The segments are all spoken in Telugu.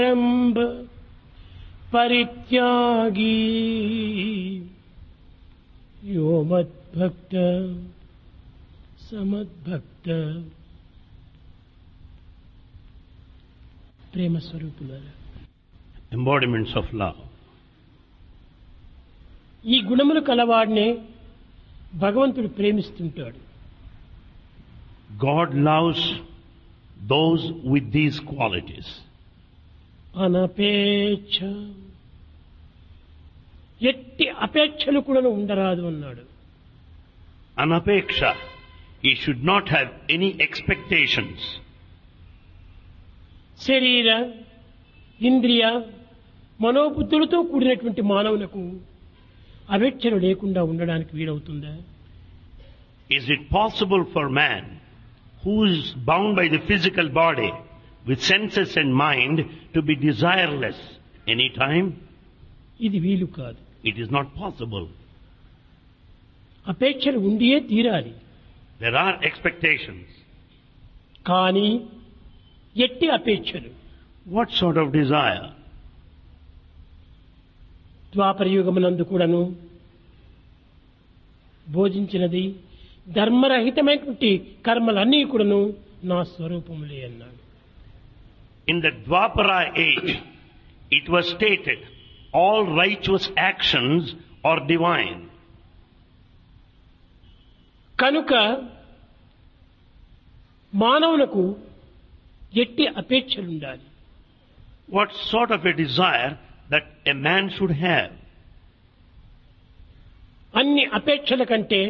పరిత్యాగి యో మద్భక్త సమద్భక్త. ప్రేమ స్వరూపులారా, embodiments of love. ఈ గుణములు కలవాడినే భగవంతుడు ప్రేమిస్తుంటాడు. God loves those with these qualities. అనపేక్ష, ఎట్టి అపేక్షలు కూడా ఉండరాదు అన్నాడు. Anapeksha, he should not have any expectations. శరీర, ఇంద్రియ, మనోబుద్ధులతో కూడినటువంటి మానవులకు అపేక్షలు లేకుండా ఉండడానికి వీలవుతుందా? Is it possible for man who is bound by the physical body with senses and mind to be desireless any time? ఇది వీలు కాదు. It is not possible. అపేక్షలు ఉండియే తీరాలి. There are expectations. కానీ ఎట్టి అపేక్షలు? What sort of desire? ద్వాపర యుగమునందు కూడాను బోధించినది ధర్మరహితమైనటువంటి కర్మలన్నీ కూడాను నా స్వరూపములే అన్నాడు. In the Dwapara age, it was stated, all righteous actions are divine. కనుక మానవులకు ఎట్టి అపేక్షలు ఉండాలి. What sort of a desire that a man should have? అన్ని అపేక్షల కంటే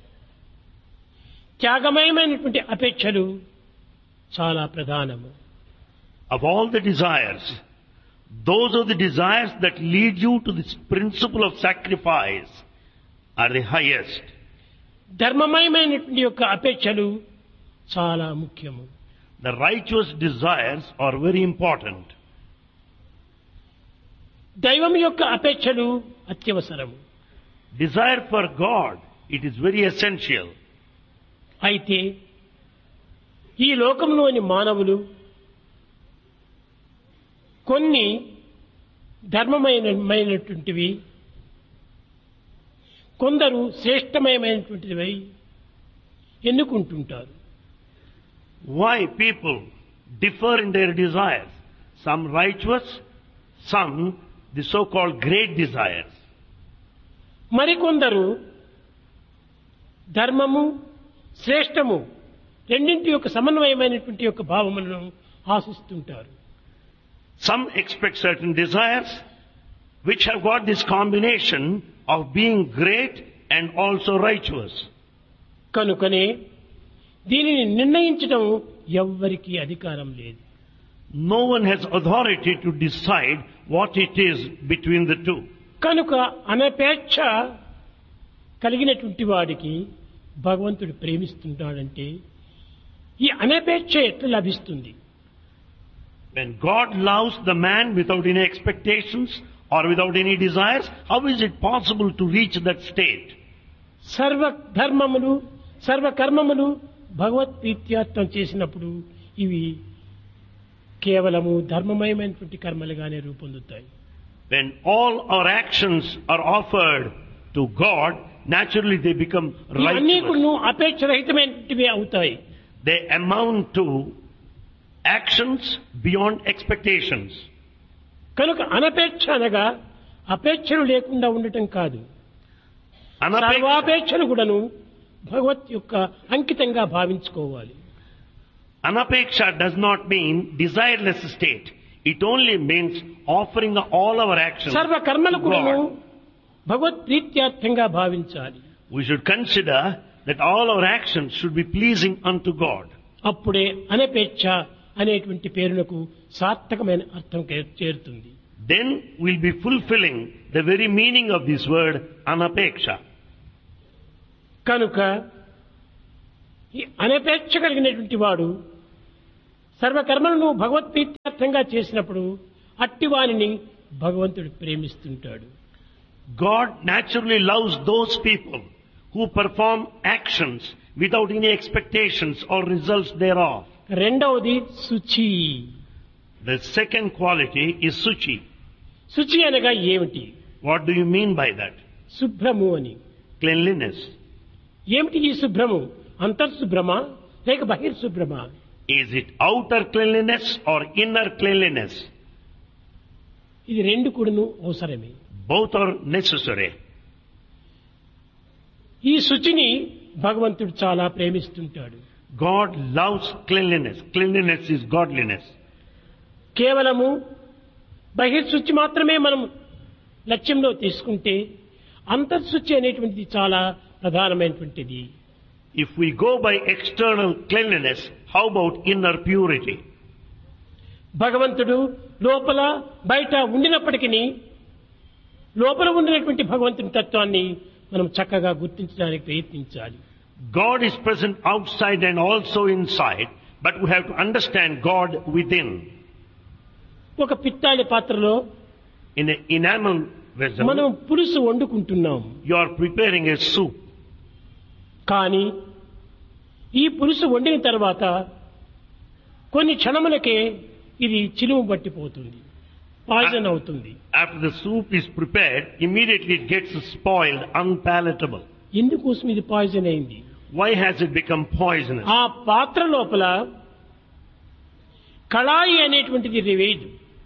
త్యాగమయమైనటువంటి అపేక్షలు చాలా ప్రధానము. Of all the desires, those are the desires that lead you to this principle of sacrifice are the highest. ధర్మమయమైనటువంటి యొక్క అపేక్షలు చాలా ముఖ్యము. The righteous desires are very important. దైవం యొక్క అపేక్షలు అత్యవసరము. Desire for God, it is very essential. అయితే ఈ లోకంలోని మానవులు కొన్ని ధర్మమైనటువంటివి, కొందరు శ్రేష్టమయమైనటువంటివి ఎన్నుకుంటుంటారు. Why people differ in their desires? Some righteous, some the so-called great desires. మరికొందరు ధర్మము, శ్రేష్టము రెండింటి యొక్క సమన్వయమైనటువంటి యొక్క భావములను ఆశిస్తుంటారు. Some expect certain desires which have got this combination of being great and also righteous. కనుకనే దీనిని నిర్ణయించడం ఎవ్వరికీ అధికారం లేదు. No one has authority to decide what it is between the two. కనుక అనపేక్ష కలిగినటువంటి వాడికి భగవంతుడు ప్రేమిస్తున్నాడంటే ఈ అనపేక్ష ఎట్లా లభిస్తుంది? When God loves the man without any expectations or without any desires, how is it possible to reach that state? సర్వ ధర్మములు, సర్వ కర్మములు భగవత్ ప్రీత్యార్థం చేసినప్పుడు ఇవి కేవలము ధర్మమయమైనటువంటి కర్మలుగానే రూపొందుతాయి. When all our actions are offered to God, naturally they become ఇవన్నీ righteous. కూడా అపేక్షరహితమైనటివి అవుతాయి. They amount to actions beyond expectations. కనుక అనపేక్ష అనగా అపేక్షలు లేకుండా ఉండటం కాదు. సర్వాపేక్షలు కూడాను భగవత్ యొక్క అంకితంగా భావించుకోవాలి. Anapeksha does not mean desireless state. It only means offering all our actions సర్వ కర్మలు to కూడాను God. భగవత్ ప్రీత్యార్థంగా భావించాలి. We should consider that all our actions should be pleasing unto God. అప్పుడే అనపేక్ష అనేటువంటి పేరునకు సార్థకమైన అర్థం చేరుతుంది. Then we'll be fulfilling the very meaning of this word anapeksha. కనుక ఈ అనపేక్ష కలిగినటువంటి వాడు సర్వకర్మలను భగవత్ ప్రీత్యార్థంగా చేసినప్పుడు అట్టివానిని భగవంతుడు ప్రేమిస్తుంటాడు. God naturally loves those people who perform actions without any expectations or results thereof. రెండవది శుచి. The second quality is suchi. శుచి అనగా ఏమిటి? What do you mean by that? శుభ్రము అని. Cleanliness. ఏమిటి ఈ శుభ్రము? అంతర్శుభ్రమా లేక బహిర్శుభ్రమా? Is it outer cleanliness or inner cleanliness? ఇది రెండు కూడాను అవసరమే. Both are necessary. ఈ శుచిని భగవంతుడు చాలా ప్రేమిస్తుంటాడు. God loves cleanliness. Cleanliness is godliness. కేవలము బహిర్శుచి మాత్రమే మనం లక్ష్యంలో తీసుకుంటే అంతర్శుచి అనేటువంటిది చాలా ప్రధానమైనటువంటిది. If we go by external cleanliness, how about inner purity? భగవంతుడు లోపల బయట ఉండినప్పటికీ లోపల ఉండినటువంటి భగవంతుని తత్వాన్ని మనం చక్కగా గుర్తించడానికి ప్రయత్నించాలి. God is present outside and also inside, but we have to understand God within. ఒక పిత్తాళి పాత్రలో In an enamel vessel, మనం పులుసు వండుకుంటున్నాం. you are preparing a soup. కానీ ఈ పులుసు వండిన తర్వాత కొన్ని క్షణములకే ఇది చిలుము పట్టిపోతుంది, పాయిజన్ అవుతుంది. After the soup is prepared, immediately it gets spoiled, unpalatable. ఎందుకోసం ఇది పాయిజన్ అయింది? Why has it become poisonous? ఆ పాత్ర లోపల కళాయి అనేటువంటిది లేదు.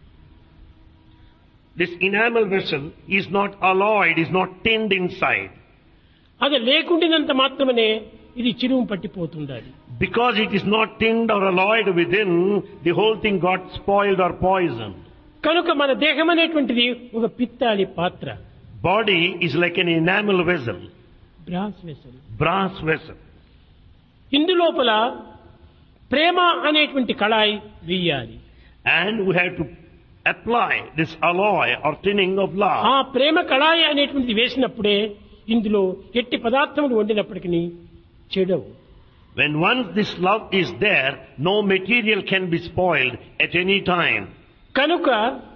This enamel vessel is not alloyed, is not tinned inside. అది లేకుండినంత మాత్రమే ఇది చిలుము పట్టిపోతుండాలి. Because it is not tinned or alloyed within, the whole thing got spoiled or poisoned. కనుక మన దేహం అనేటువంటిది ఒక పిత్తాళి పాత్ర, Body is like an enamel vessel, brass vessel. brass vessel. ఇందులోపల ప్రేమ అనేటువంటి కళాయి వేయాలి. And we have to apply this alloy or tinning of love. ఆ ప్రేమ కళాయి అనేటువంటిది వేసినప్పుడే ఇందులో ఎట్టి పదార్థములు వండినప్పటికీ చెడవు. When once this love is there, no material can be spoiled at any time. కనుక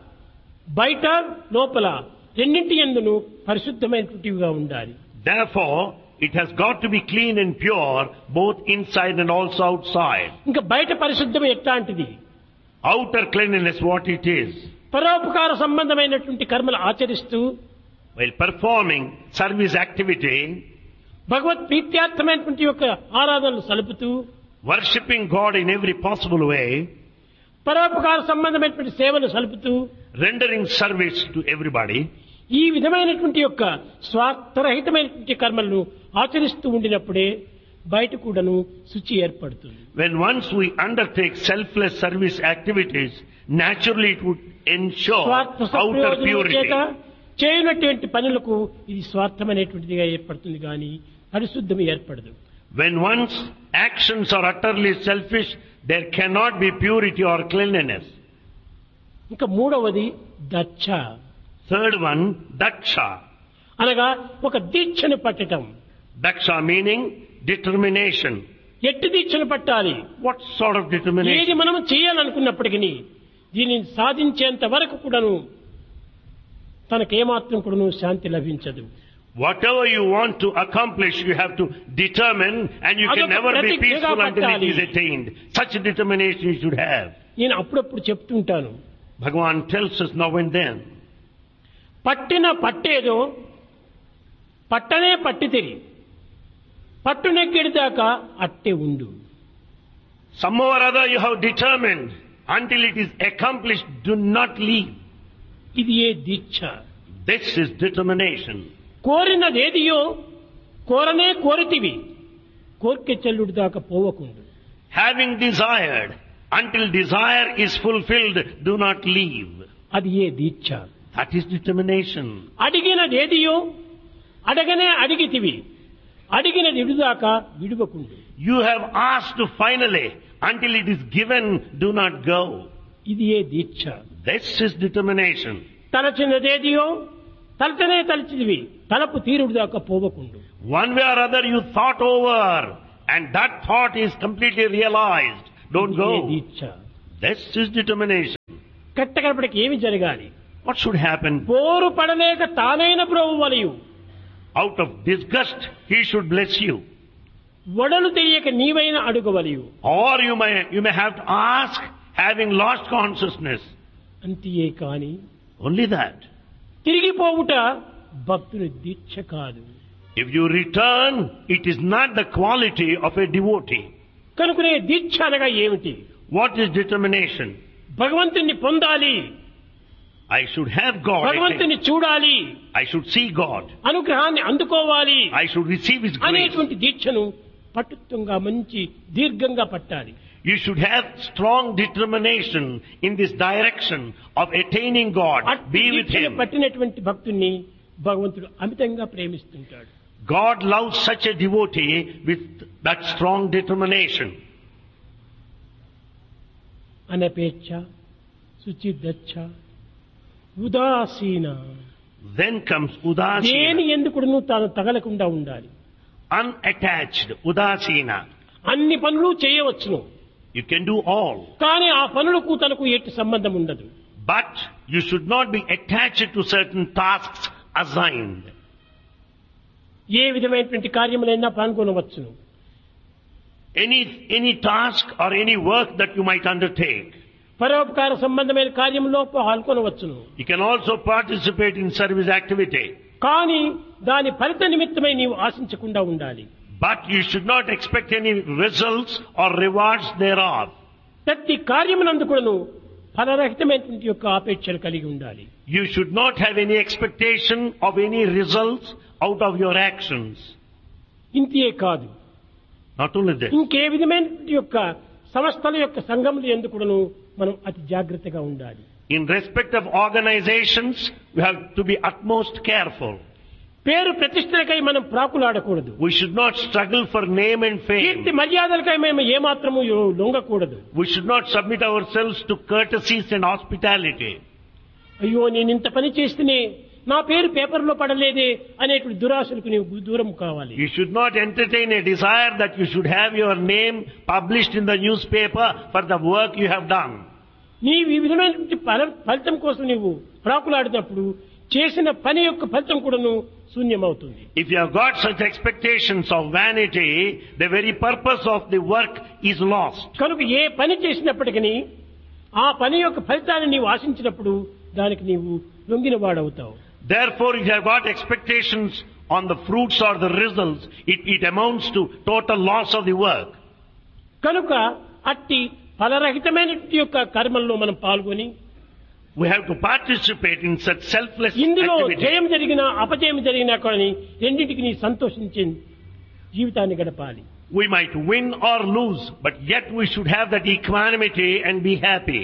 బయట లోపల రెండింటి యందును పరిశుద్ధమైనటువంటివిగా ఉండాలి. Therefore, it has got to be clean and pure, both inside and also outside. ఇంకా బయట పరిశుద్ధం ఎట్లాంటిది? Outer cleanliness, what it is. పరోపకార సంబంధమైనటువంటి కర్మలు ఆచరిస్తూ While performing service activity, భగవత్ ప్రీత్యార్థమైనటువంటి యొక్క ఆరాధనలు సలుపుతూ worshipping God in every possible way, పరోపకార సంబంధమైనటువంటి సేవలు సలుపుతూ rendering service to everybody, ఈ విధమైనటువంటి యొక్క స్వార్థరహితమైనటువంటి కర్మలను ఆచరిస్తూ ఉండినప్పుడే బయట కూడాను శుచి ఏర్పడుతుంది. when once we undertake selfless service activities, naturally it would ensure స్వార్థ outer సప్రయోజనం purity. చేత చేయనటువంటి పనులకు ఇది స్వార్థమైనటువంటిదిగా ఏర్పడుతుంది కానీ పరిశుద్ధం ఏర్పడదు. When one's actions are utterly selfish, there cannot be purity or cleanliness. ఇంకా మూడవది దచ్చ Third one, daksha. అనగా ఒక దీక్షను పట్టటం. Daksha meaning determination. ఎట్టి దీక్షను పట్టాలి? What sort of ఏది determination? మనం చేయాలనుకున్నప్పటికీ దీనిని సాధించేంత వరకు కూడాను తనకేమాత్రం కూడాను శాంతి లభించదు. Whatever you want to accomplish, you have to determine, and you can అదొక never be ప్రతిజ్ఞగా peaceful until it పట్టాలి. is attained. Such a determination you should have. నేను అప్పుడప్పుడు చెప్తుంటాను, Bhagavan tells us now and then. పట్టిన పట్టేదో పట్టనే పట్టితిరి, పట్టు నెక్కిడిదాకా అట్టే ఉండు. Somehow or other you have determined. Until it is accomplished, do not leave. ఇది ఏ దీక్ష? This is determination. కోరినదేదియో కోరనే కోరితివి, కోర్కె చెల్లుడు దాకా పోవకుండు. Having desired, until desire is fulfilled, do not leave. అది ఏ దీక్ష? That is determination. అడిగినదేదియో అడగనే అడిగితివి, అడిగినది విడుదాకా విడువకుండు. You have asked finally. Until it is given, do not go. ఇది ఏ దీక్ష? This is determination. తలచినదేదియో తలచనే తలచిదివి, తలపు తీరుడు దాకా పోవకుండు. One way or other you thought over, and that thought is completely realized. Don't ఇది ఏ go. Deeksha? This is determination. కట్టకడపటికి ఏమి జరగాలి? What should happen? పోరు పడలేక తానైన బ్రోవు వలయు, Out of disgust, he should bless you. వడలు తెలియక నీవైన అడుగవలయు. Or you may have to ask, having lost consciousness. అంతే కాని Only that. తిరిగిపోవుట భక్తుని దీక్ష కాదు. If you return, it is not the quality of a devotee. కనుకనే దీక్ష అనగా ఏమిటి? What is determination? భగవంతుని పొందాలి, I should have God. భగవంతుని చూడాలి, I should see God. అనుగ్రహాన్ని అందుకోవాలి I should receive His grace. అనేటువంటి దీక్షను పట్టుత్వంగా మంచి దీర్ఘంగా పట్టాలి. You should have strong determination in this direction of attaining God. Be with దీక్షను Him. పట్టినటువంటి భక్తుణ్ణి భగవంతుడు అమితంగా ప్రేమిస్తుంటాడు. God loves such a devotee with that strong determination. అనపేక్ష, శుచిదచ్చ, ఉదాసీన. Then comes udasina. దేని ఎందుకును తాను తగలకుండా ఉండాలి. Unattached, udasina. అన్ని పనులు చేయవచ్చును, You can do all. కానీ ఆ పనులకు తనకు ఎట్టి సంబంధం ఉండదు. But you should not be attached to certain tasks assigned. ఏ విధమైనటువంటి కార్యములైనా పాల్గొనవచ్చును. Any task or any work that you might undertake. పరోపకార సంబంధమైన కార్యంలో పాల్గొనవచ్చును. You can also participate in service activity. కానీ దాని ఫలిత నిమిత్తమై నీవు ఆశించకుండా ఉండాలి. But you should not expect any results or rewards thereof. ప్రతి కార్యమునందు కూడాను ఫలరహితమైనటువంటి యొక్క ఆపేక్షలు కలిగి ఉండాలి. You should not have any expectation of any results out of your actions. ఇంతే కాదు, Not only this. ఇంకే విధమైనటువంటి యొక్క సంస్థల యొక్క సంఘములు ఎందుకు కూడాను మనం అతి జాగ్రత్తగా ఉండాలి. In respect of organizations, we have to be utmost careful. పేరు ప్రతిష్టలకై మనం ప్రాకులాడకూడదు. We should not struggle for name and Keerthi fame. మర్యాదలకై మేము ఏమాత్రము లొంగకూడదు. We should not submit ourselves to courtesies and hospitality. అయ్యో నేను ఇంత పని చేస్తేనే నా పేరు పేపర్లో పడలేదే అనేటువంటి దురాశలకు నీవు దూరం కావాలి. You should not entertain a desire that you should have your name published in the newspaper for the work you have done. నీవు ఈ విధమైనటువంటి ఫలితం కోసం నీవు ప్రాకులాడినప్పుడు చేసిన పని యొక్క ఫలితం కూడాను శూన్యమవుతుంది. If you have got such expectations of vanity, the very purpose of the work is lost. కనుక ఏ పని చేసినప్పటికీ ఆ పని యొక్క ఫలితాన్ని నీవు ఆశించినప్పుడు దానికి నీవు లొంగిన వాడవుతావు. Therefore, if you have got expectations on the fruits or the results, it amounts to total loss of the work. కనుక అట్టి ఫలరహితమైనటువంటి యొక్క కర్మల్లో మనం పాల్గొని We have to participate in such selfless ఇందులో activity. జయం జరిగినా అపజయం జరిగినా కానీ రెండింటికి నీ సంతోషించే జీవితాన్ని గడపాలి. We might win or lose, but yet we should have that equanimity and be happy.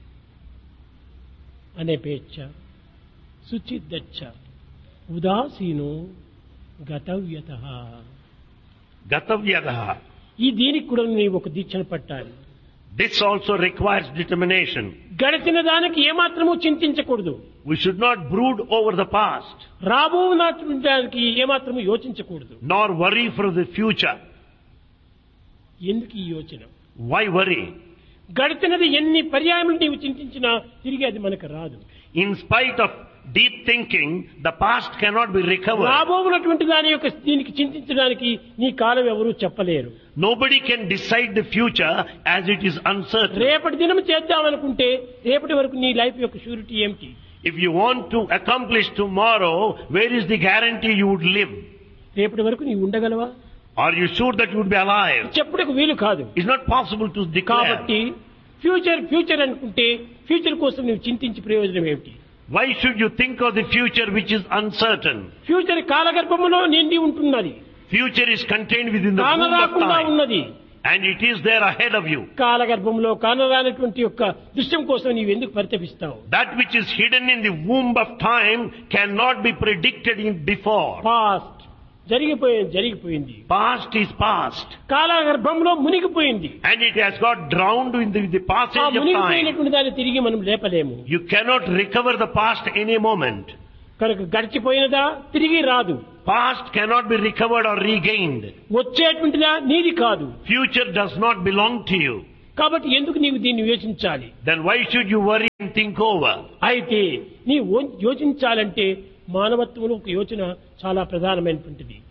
అనేపేచ్ఛ, శుచిదచ్చ, ఉదాసీనో గతవ్యతః. Gatavyadaha. ఈ దీనికి కూడా నీవు ఒక దీక్షను పట్టాలి. This also requires determination. గడిచిన దానికి ఏమాత్రము చింతించకూడదు. We should not brood over the past, రాబోనటువంటి దానికి ఏమాత్రము యోచించకూడదు. nor worry for the future. ఎందుకు ఈ యోచన? Why worry? గడిచినది ఎన్ని పర్యాయములు నీవు చింతించినా తిరిగి అది మనకు రాదు. In spite of deep thinking, the past cannot be recovered. రాబోనటువంటి దాని యొక్క దీనికి చింతించడానికి నీ కాలం ఎవరూ చెప్పలేరు. Nobody can decide the future as it is uncertain. రేపటి దినం చేద్దామనుకుంటే రేపటి వరకు నీ లైఫ్ యొక్క షూరిటీ ఏమిటి? If you want to accomplish tomorrow, where is the guarantee you would live? రేపటి వరకు నీవు ఉండగలవా? Are you sure that you would be alive? చెప్పుటకు వీలు కాదు. It's not possible to declare. కాబట్టి ఫ్యూచర్ అనుకుంటే ఫ్యూచర్ కోసం నువ్వు చింతించి ప్రయోజనం ఏమిటి? Why should you think of the future which is uncertain? Future కాలగర్భములో నిండి ఉంటున్నది, Future is contained within the womb of కానరాకుండా time, ఉన్నది. and it is there ahead of you. కాలగర్భంలో కానరానటువంటి యొక్క దృశ్యం కోసం నీవు ఎందుకు పరితపిస్తావు? That which is hidden in the womb of time cannot be predicted in before. Past జరిగిపోయింది. Past is past, కాలగర్భంలో మునిగిపోయింది. and it has got drowned in the ఆ passage of time. మునిగిపోయినటువంటి దాన్ని తిరిగి మనం లేపలేము. You cannot recover the past any moment. కనుక గడిచిపోయినదా తిరిగి రాదు. Past cannot be recovered or regained. వచ్చేటువంటిదా నీది కాదు. Future does not belong to you. కాబట్టి ఎందుకు నీవు దీన్ని యోచించాలి? Then why should you worry and think over? అయితే నీ యోచించాలంటే మానవత్వంలో ఒక యోచన చాలా ప్రధానమైనటువంటిది.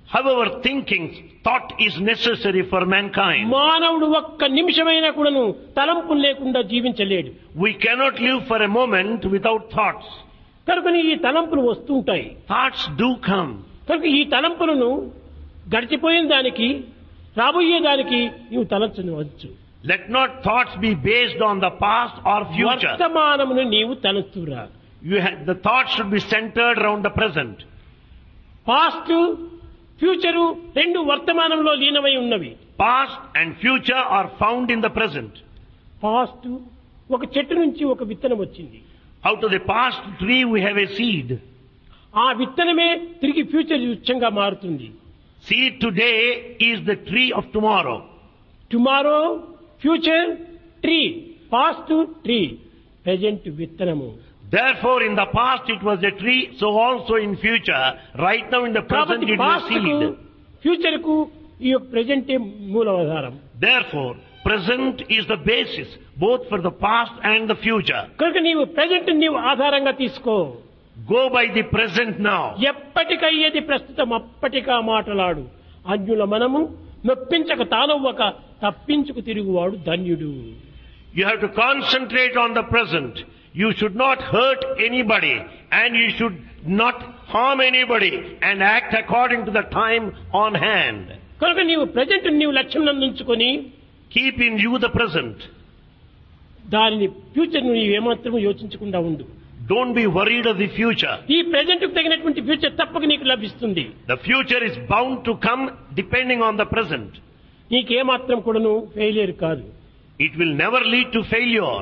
However, thinking, thought is necessary for mankind. మానవుడు ఒక్క నిమిషమైనా కూడాను తలంపులు లేకుండా జీవించలేడు. We cannot live for a moment without thoughts. కనుకని ఈ తలంపులు వస్తుంటాయి. Thoughts do come. కనుక ఈ తలంపులను గడిచిపోయిన దానికి రాబోయే దానికి నీవు తలంచవచ్చు. Let not thoughts be based on the past or future. వర్తమానమును నీవు తలంచురా. The thoughts should be centered around the present. Past future రెండు వర్తమానంలో లీనమై ఉన్నవి. Past and future are found in the present. Past ఒక చెట్టు నుంచి ఒక విత్తనం వచ్చింది. Out of the past tree we have a seed. ఆ విత్తనమే తిరిగి ఫ్యూచర్ వృక్షంగా మారుతుంది. Seed today is the tree of tomorrow. Tomorrow future tree, past tree, present విత్తనము. Therefore, in the past it was a tree, so also in future, right now in the present it is a past కు seed. ఫ్యూచర్ కు ఈ ప్రెజెంటే మూలాధారం. Therefore, present is the basis both for the past and the future. కనుక నీవు ప్రెజెంట్ నీవు ఆధారంగా తీసుకో. Go by the present now. ఎప్పటికయ్యేది ప్రస్తుతం అప్పటికా మాటలాడు. అన్యుల మనము నొప్పించక తానవ్వక తప్పించుకు తిరుగువాడు ధన్యుడు. You have to concentrate on the present. You should not hurt anybody and you should not harm anybody and act according to the time on hand. కనుక నీవు ప్రెజెంట్ నీవు లక్ష్యం నందుంచుకొని Keep in view the present. దానిని ఫ్యూచర్ నీవు ఏమాత్రం యోచించకుండా ఉండు. Don't be worried of the future. ఈ ప్రెజెంట్ కు తగినటువంటి ఫ్యూచర్ తప్పక నీకు లభిస్తుంది. The future is bound to come depending on the present. నీకేమాత్రం కూడాను ఫెయిలియర్ కాదు. It will never lead to failure.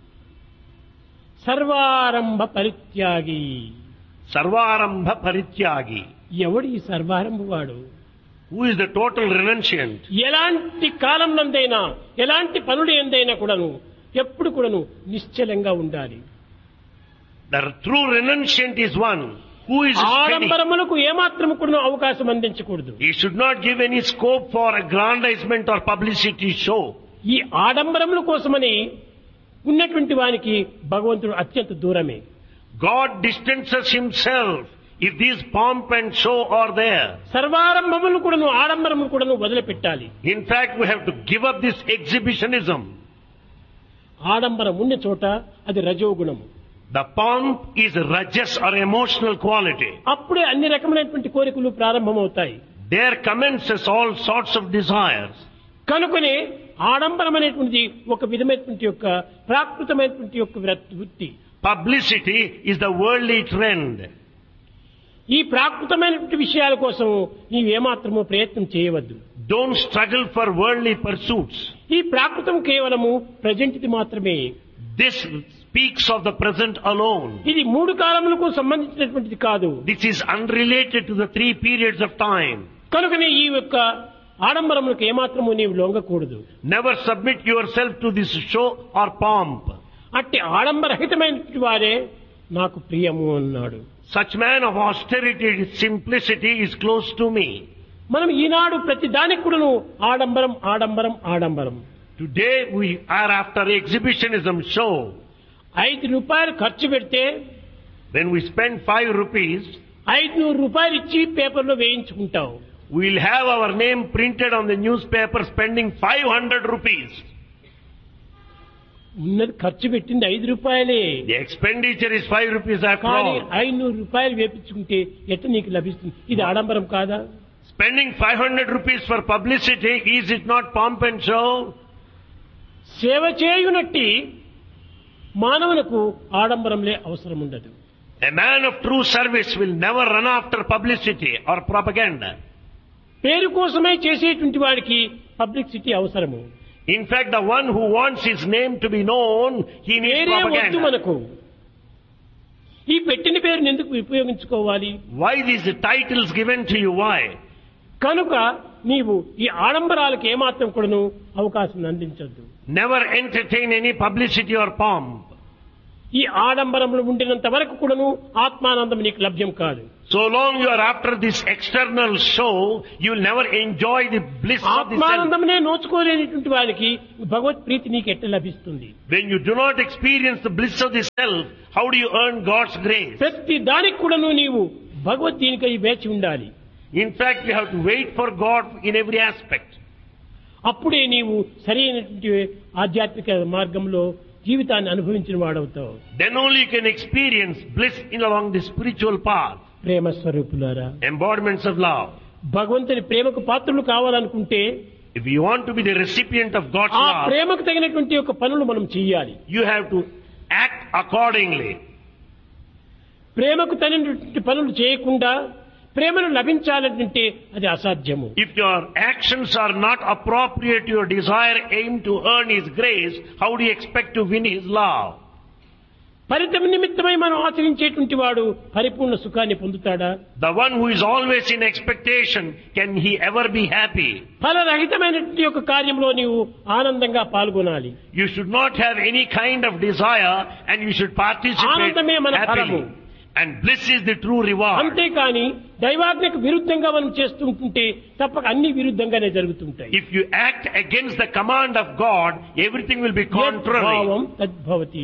సర్వారంభ పరిత్యాగి. Sarvarambha parityagi. ఎవడు ఈ సర్వారంభ వాడు? Who is the total renunciant? ఎలాంటి కాలం నందైనా ఎలాంటి పనులు ఎందైనా కూడాను ఎప్పుడు కూడాను నిశ్చలంగా ఉండాలి. The true renunciant is one who is steady. ఆడంబరములకు ఏమాత్రం కూడాను అవకాశం అందించకూడదు. He should not give any scope for aggrandizement or publicity show. ఈ ఆడంబరముల కోసమని ఉన్నటువంటి వానికి భగవంతుడు అత్యంత దూరమే. God distances himself if these pomp and show are there. సర్వారంభములు కూడాను ఆడంబరములు కూడాను వదిలిపెట్టాలి. In fact, we have to give up this exhibitionism. ఆడంబరం ఉన్న చోట అది రజోగుణము. The pomp is rajas or emotional quality. అప్పుడే అన్ని రకమైనటువంటి కోరికలు ప్రారంభమవుతాయి. There commences all sorts of desires. కనుకనే ఆడంబరం అనేటువంటిది ఒక విధమైనటువంటి యొక్క ప్రాకృతమైనటువంటి యొక్క వృత్తి. Publicity is the worldly trend. ఈ ప్రాకృతమైనటువంటి విషయాల కోసం నీవేమాత్రమూ ప్రయత్నం చేయవద్దు. Don't struggle for worldly pursuits. ఈ ప్రాకృతం కేవలము ప్రజెంట్ది మాత్రమే. This speaks of the present alone. ఇది మూడు కాలములకు సంబంధించినటువంటిది కాదు. This is unrelated to the 3 periods of time. కనుకనే ఈ యొక్క ఆడంబరములకు ఏమాత్రము నీవు లొంగకూడదు. Never submit yourself to this show or pomp. అట్టి ఆడంబరహితమైనటువంటి వారే నాకు ప్రియము అన్నాడు. Such man of austerity, simplicity is close to me. మనం ఈనాడు ప్రతి దానికి కూడాను ఆడంబరం ఆడంబరం ఆడంబరం. Today we are after exhibitionism show. 5 రూపాయలు ఖర్చు పెడితే When we spend 5 rupees, 500 రూపాయలు ఇచ్చి పేపర్లో వేయించుకుంటావు. we'll have our name printed on the newspaper spending 500 rupees. ఉన్నది ఖర్చు పెట్టింది 5 రూపాయలే. The expenditure is 5 rupees after కానీ all. 500 రూపాయలు వేపించుకుంటే ఎట్ట నీకు లభిస్తుంది? ఇది ఆడంబరం కాదా? Spending 500 rupees for publicity, is it not pomp and show? సేవ చేయునట్టి మానవులకు ఆడంబరంలే అవసరం ఉండదు. A man of true service will never run after publicity or propaganda. పేరు కోసమే చేసేటువంటి వాడికి పబ్లిసిటీ అవసరము. In fact, the one who wants his name to be known, he needs పేరే వద్దు propaganda. మనకు. ఈ పెట్టిన పేరుని ఎందుకు ఉపయోగించుకోవాలి? Why these titles given to you? Why? కనుక నీవు ఈ ఆడంబరాలకు ఏమాత్రం కూడాను అవకాశం అందించొద్దు. Never entertain any publicity or pomp. ఈ ఆడంబరములు ఉండినంత వరకు కూడాను ఆత్మానందం నీకు లభ్యం కాదు. So long you are after this external show, you will never enjoy the bliss of the self. ఆత్మానందమునే నోచుకోలేనిటువంటి వారికి భగవత్ ప్రీతి నీకు ఎట్లా లభిస్తుంది? When you do not experience the bliss of the self, how do you earn God's grace? ప్రతి దానికి కూడాను నీవు భగవద్ దీనికై వేచి ఉండాలి. In fact, you have to wait for God in every aspect. అప్పుడే నీవు సరైనటువంటి ఆధ్యాత్మిక మార్గంలో జీవితాన్ని అనుభవించిన వాడవుతావు. Then only you can experience bliss in along the spiritual path. ప్రేమ స్వరూపులారా, Embodiments of love. భగవంతుని ప్రేమకు పాత్రలు కావాలనుకుంటే If you want to be the recipient of God's ఆ love, ప్రేమకు తగినటువంటి యొక్క పనులు మనం చేయాలి. you have to act accordingly. ప్రేమకు తగినటువంటి పనులు చేయకుండా ప్రేమను లభించాలంటే అది అసాధ్యము. If your actions are not appropriate to your desire aim to earn His grace, how do you expect to win His love? ఫలితం నిమిత్తమై మనం ఆచరించేటువంటి వాడు పరిపూర్ణ సుఖాన్ని పొందుతాడా? The one who is always in expectation, can he ever be happy? ఫలరహితమైనటువంటి యొక్క కార్యంలో నీవు ఆనందంగా పాల్గొనాలి. You should not have any kind of desire and you should participate ఆనందమే మన ఫలము. happily. And bliss is the true reward. అంతేకాని దైవాజ్ఞకు విరుద్ధంగా మనం చేస్తుంటే తప్పక అన్ని విరుద్ధంగానే జరుగుతుంటాయి. If you act against the command of God, everything will be contrary. భావం తద్భవతి.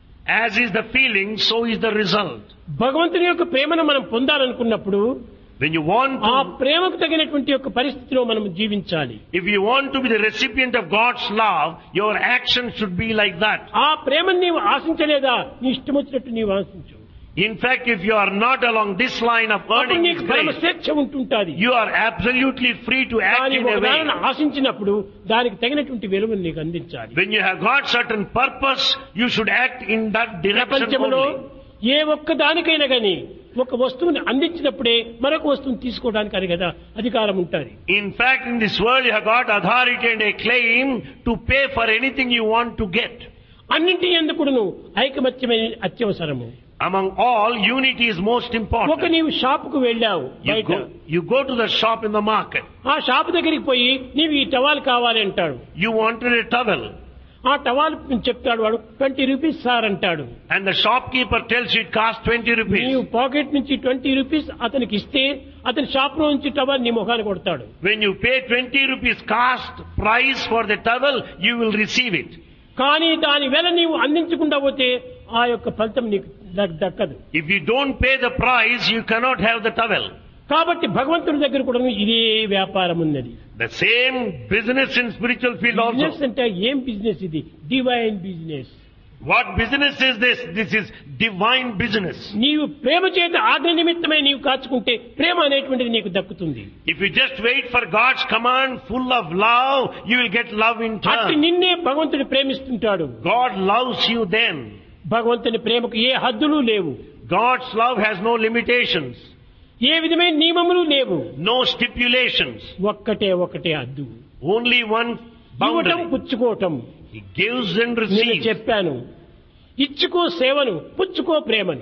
As is the feeling, so is the result. భగవంతుని యొక్క ప్రేమను మనం పొందాలనుకున్నప్పుడు When you want ఆ to, ప్రేమకు తగినటువంటి యొక్క పరిస్థితిలో మనం జీవించాలి. if you want to be the recipient of God's love, your action should be like that. ఆ ప్రేమను నీవు ఆశించలేదా, నీ ఇష్టం వచ్చినట్టు నీవు ఆశించు. In fact, if you are not along this line of అప్పుడు earning His నీకు పరమ grace, స్వేచ్ఛ ఉంటుంటాది. you are absolutely free to act కానీ in a ఒక దానిని way. ఆశించినప్పుడు దానికి తగినటువంటి వెలుగును నీకు అందించాలి. When you have got certain purpose, you should act in that direction ప్రపంచంలో only. ఏ ఒక్క దానికైనా గాని ఒక వస్తువుని అందించినప్పుడే మరొక వస్తువుని తీసుకోవడానికి అని కదా అధికారం ఉంటుంది. In fact, in this world you have got authority and a claim to pay for anything you want to get. అన్నింటి ఎందుకును ఐకమత్యమే అత్యవసరము. Among all, unity is most ఒక important. నీవు షాపుకు వెళ్ళావు, బయట You go to the shop in the market. ఆ షాపు దగ్గరికి పోయి నీవు ఈ టవాల్ కావాలి అంటాడు. You wanted a towel. ఆ టవాల్ చెప్తాడు వాడు 20 రూపీస్ సార్ అంటాడు. And the shopkeeper tells you it costs 20 నీవు rupees. పాకెట్ నుంచి 20 రూపీస్ అతనికి ఇస్తే అతని షాప్ లో నుంచి టవాల్ నీ ముఖాన్ని కొడతాడు. When you pay 20 rupees cost price for the towel, you will receive it. కానీ దాని వెల నీవు అందించకుండా పోతే ఆ యొక్క ఫలితం నీకు దక్కదు. If you don't pay the price, you cannot have the towel. కాబట్టి భగవంతుడి దగ్గర కూడా ఇదే వ్యాపారం ఉన్నది. The same business in spiritual field business also. అంటే ఏం బిజినెస్ ఇది? Divine business. What business is this? This is divine business. నీవు ప్రేమ చేత ఆజ్ఞ నిమిత్తమే నీవు కాచుకుంటే ప్రేమ అనేటువంటిది నీకు దక్కుతుంది. If you just wait for God's command full of love, you will get love in అట్టి turn. నిన్నే భగవంతుడు ప్రేమిస్తుంటాడు. God loves you then. భగవంతుని ప్రేమకు ఏ హద్దులు లేవు, God's love has no limitations, ఏ విధమైన నియమములు లేవు. no stipulations. ఒకటే హద్దు, Only one ఇవ్వటం boundary. పుచ్చుకోవటం. He gives and నేను receives. చెప్పాను, ఇచ్చుకో సేవను, పుచ్చుకో ప్రేమను.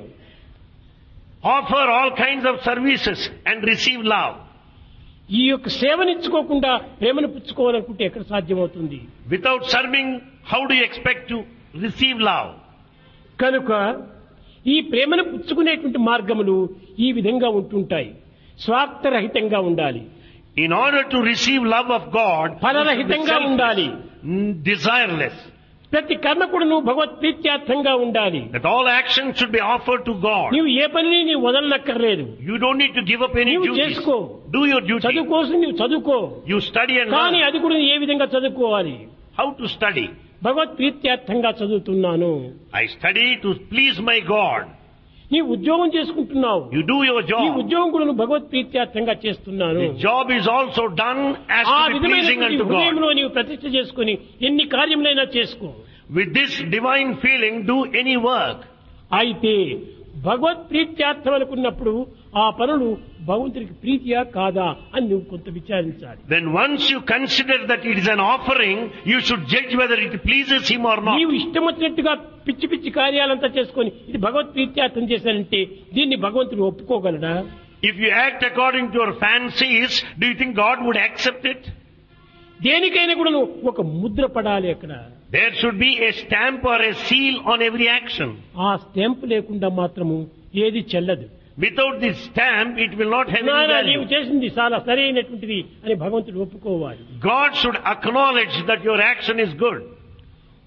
Offer all kinds of services and receive love. ఈ యొక్క సేవను ఇచ్చుకోకుండా ప్రేమను పుచ్చుకోవాలనుకుంటే ఎక్కడ సాధ్యమవుతుంది? Without serving, how do you expect to receive love? కనుక ఈ ప్రేమను పుచ్చుకునేటువంటి మార్గములు ఈ విధంగా ఉంటుంటాయి. స్వార్థరహితంగా ఉండాలి, In order to receive love of God, you should be ఫలరహితంగా ఉండాలి. selfless, desireless. ప్రతి కర్మ కూడా నువ్వు భగవత్ ప్రీత్యార్థంగా ఉండాలి. That all actions should be offered to God. నీవు ఏ పనిని నీవు వదలనక్కర్లేదు. You don't need to give up any నీవు duties. చేసుకో. Do your duty. చదువు కోసం నీవు చదువుకో, You study and కానీ learn. అది కూడా ఏ విధంగా చదువుకోవాలి? How to study? భగవత్ ప్రీత్యార్థంగా చదువుతున్నాను. I study to please my God. నీ ఉద్యోగం చేసుకుంటున్నావు, You do your ఈ job. ఉద్యోగం కూడా నువ్వు భగవత్ ప్రీత్యార్థంగా చేస్తున్నాను. The job is also done as ఆ to be pleasing విధమైన unto God. హృదయంలో నీవు ప్రతిష్ఠ చేసుకుని ఎన్ని కార్యములైనా చేసుకో. With this divine feeling, do any work. అయితే భగవత్ ప్రీత్యార్థం అనుకున్నప్పుడు ఆ పనులు భగవంతుడికి ప్రీతియా కాదా అని నువ్వు కొంత విచారించాలి. Then once you consider that it is an offering, you should judge whether it pleases Him or not. నీవు ఇష్టం వచ్చినట్టుగా పిచ్చి పిచ్చి కార్యాలంతా చేసుకొని ఇది భగవత్ ప్రీత్యార్థం చేశానంటే దీన్ని భగవంతుడు ఒప్పుకోగలడా? If you act according to your fancies, do you think God would accept it? దేనికైనా కూడా నువ్వు ఒక ముద్ర పడాలి. అక్కడ There should be a stamp or a seal on every action. ఆ స్టాంప్ లేకుండా మాత్రము ఏది చెల్లదు. Without this stamp, it will not have any నాయనా, నీవు value. చేసింది చాలా సరైనటువంటిది అని భగవంతుడు ఒప్పుకోవాలి. God should acknowledge that your action is good.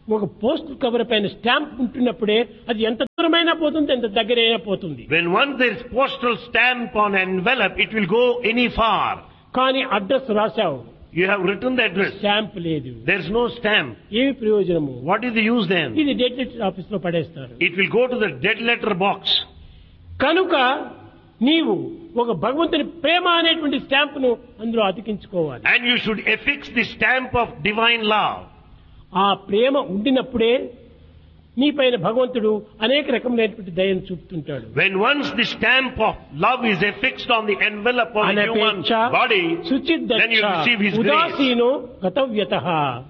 ఒక పోస్ట్ కవర్ పైన స్టాంప్ ఉంటున్నప్పుడే అది ఎంత దూరమైనా పోతుంది, ఎంత దగ్గరైనా పోతుంది. When once there is postal stamp on envelope, it will go any far. కానీ address రాశావు, You have written the address. Stamp లేదు. There is no stamp. ఏమి ప్రయోజనము? What is the use then? ఇది డెడ్ లెటర్ ఆఫీస్ లో పడేస్తారు. It will go to the dead letter box. కనుక నీవు ఒక భగవంతుని ప్రేమ అనేటువంటి స్టాంప్ ను అందులో అతికించుకోవాలి. And you should affix the stamp of divine love. ఆ ప్రేమ ఉండినప్పుడే నీ పైన భగవంతుడు అనేక రకములైనటువంటి దయను చూపుతుంటాడు. When once the stamp of love is affixed on the envelope of the human అనపేక్ష body, then you receive His grace. ఉదాసీనో గతవ్యతః.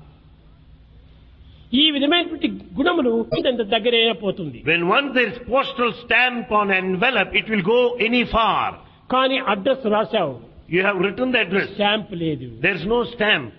ఈ విధమైనటువంటి గుణములు ఇంత దగ్గరైనా పోతుంది. When once there is postal stamp on envelope, it will go any far. కానీ address రాశావు, You have written the address. Stamp లేదు. There is no stamp.